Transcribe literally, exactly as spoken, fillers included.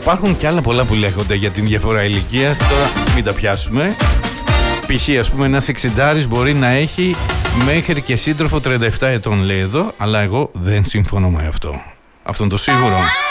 Υπάρχουν και άλλα πολλά που λέγονται για την διαφορά ηλικίας. Τώρα μην τα πιάσουμε. Π.χ. ας πούμε ένας εξιντάρης μπορεί να έχει μέχρι και σύντροφο τριάντα επτά ετών, λέει εδώ, αλλά εγώ δεν συμφωνώ με αυτό. Αυτό είναι το σίγουρο.